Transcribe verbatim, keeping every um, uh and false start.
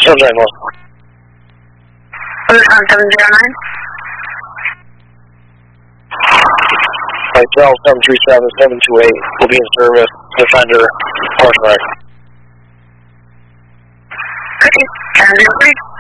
Subject was. Tucson seven zero nine. Flight Delta seven three seven seven two eight will be in service. Defender, Horseback. Okay, seven zero three.